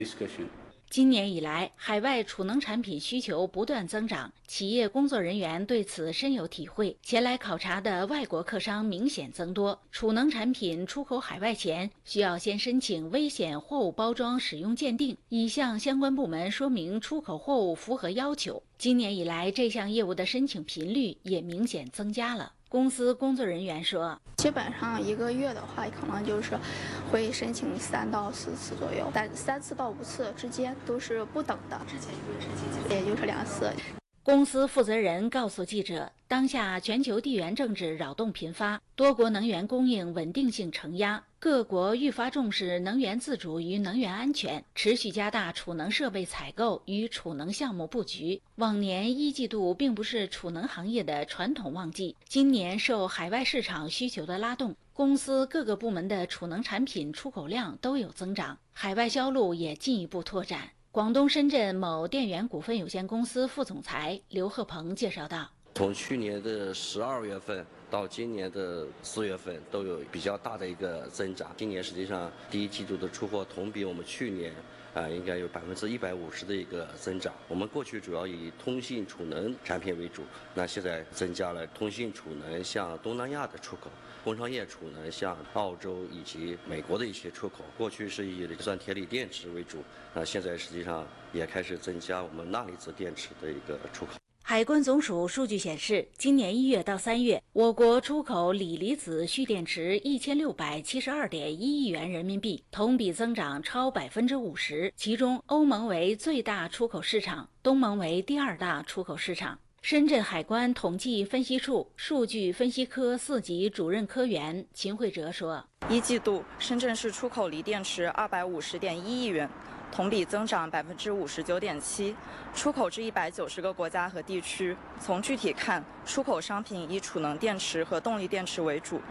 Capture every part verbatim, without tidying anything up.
今年以来，海外储能产品需求不断增长，企业工作人员对此深有体会。前来考察的外国客商明显增多。储能产品出口海外前，需要先申请危险货物包装使用鉴定，已向相关部门说明出口货物符合要求。今年以来，这项业务的申请频率也明显增加了。公司工作人员说， 基本上一个月的话，可能就是会申请三到四次左右，但三次到五次之间都是不等的。之前一个月申请几次？也就是两次。 公司负责人告诉记者，当下全球地缘政治扰动频发，多国能源供应稳定性承压，各国愈发重视能源自主与能源安全，持续加大储能设备采购与储能项目布局。往年一季度并不是储能行业的传统旺季，今年受海外市场需求的拉动，公司各个部门的储能产品出口量都有增长，海外销路也进一步拓展。广东深圳某电源股份有限公司副总裁刘鹤鹏介绍道， 从去年的十二月份到今年的四月份都有比较大的一个增长。今年实际上第一季度的出货同比我们去年啊、呃、应该有百分之一百五十的一个增长。我们过去主要以通信储能产品为主，那现在增加了通信储能向东南亚的出口，工商业储能向澳洲以及美国的一些出口。过去是以磷酸铁锂电池为主，那现在实际上也开始增加我们钠离子电池的一个出口。 海关总署数据显示，今年一月到三月，我国出口锂离子蓄电池一千六百七十二点一亿元人民币，同比增长超百分之五十。其中，欧盟为最大出口市场，东盟为第二大出口市场。深圳海关统计分析处数据分析科四级主任科员秦慧哲说， 一季度深圳市出口锂电池二百五十点一亿元，同比增长百分之五十九点七，出口至一百九十个国家和地区。从具体看，出口商品以储能电池和动力電池為主。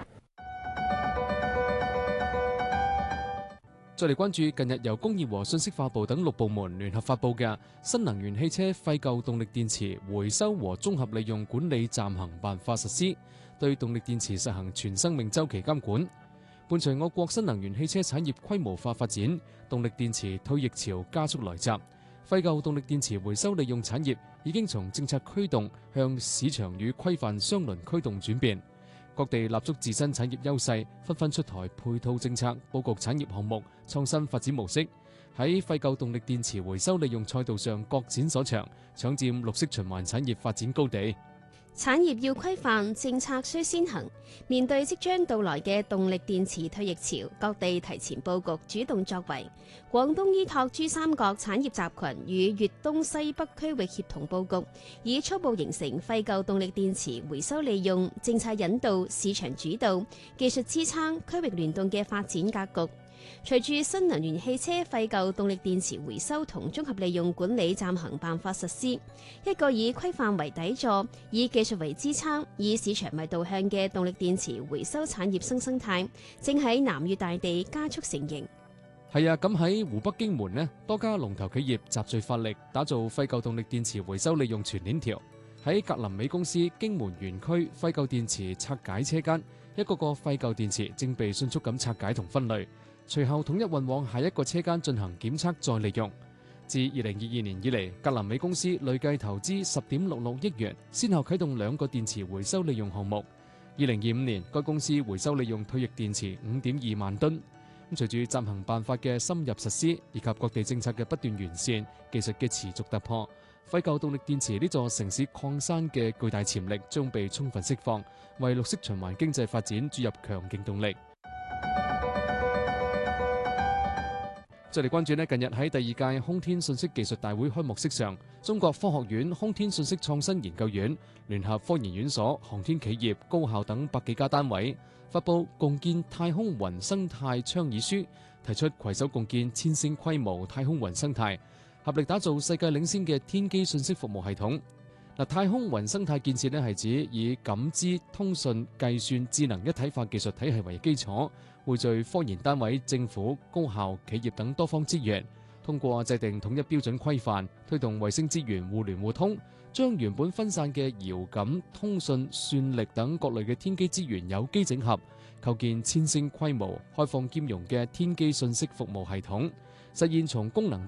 再嚟關注近日由工業和信息化部等六部門聯合發布嘅新能源汽車廢舊動力電池回收和綜合利用管理暫行辦法實施，對動力電池實行全生命週期監管。伴隨我國新能源汽車產業規模化發展，動力電池退役潮加速來襲，廢舊動力電池回收利用產業已經從政策驅動向市場與規範雙輪驅動轉變。各地立足自身產業優勢，紛紛出台配套政策，佈局產業項目，創新發展模式，喺廢舊動力電池回收利用賽道上各展所長，搶佔綠色循環產業發展高地。 產業要規範，政策需先行。面對即將到來嘅動力電池退役潮，各地提前佈局，主動作為。廣東依託珠三角產業集群與粵東西北區域協同佈局，以初步形成廢舊動力電池回收利用、政策引導、市場主導、技術支撐、區域聯動嘅發展格局。隨住新能源汽車廢舊動力電池回收同綜合利用管理暫行辦法實施，一個以規範為底座、以技術為支撐、以市場為導向嘅動力電池回收產業新生態，正喺南粵大地加速成型。 係啊，咁喺湖北荊門呢，多家龍頭企業集聚發力，打造廢舊動力電池回收利用全鏈條。喺格林美公司荊門園區廢舊電池拆解車間，一個個廢舊電池正被迅速咁拆解同分類。隨後統一運往下一個車間進行檢測再利用。自二零二二年以嚟，格林美公司累計投資十點六六億元，先後啟動兩個電池回收利用項目。二零二五年，該公司回收利用退役電池五點二萬噸。咁隨住暫行辦法嘅深入實施，以及各地政策嘅不斷完善，技術嘅持續突破，廢舊動力電池呢座城市礦山嘅巨大潛力將被充分釋放，為綠色循環經濟發展注入強勁動力。再嚟關注呢，近日喺第二屆空天信息技術大會開幕式上，中國科學院空天信息創新研究院聯合科研院所、航天企業、高校等百幾家單位，發布共建太空雲生態倡議書，提出攜手共建千星規模太空雲生態，合力打造世界領先嘅天基信息服務系統。嗱，太空雲生態建設呢係指以感知、通訊、計算、智能一體化技術體系為基礎，匯聚科研單位、政府、高校、企業等多方資源，通過制定統一標準規範，推動衛星資源互聯互通，將原本分散嘅遙感、通訊、算力等各類嘅天基資源有機整合，構建千星規模、開放兼容嘅天基信息服務系統。 實現從功能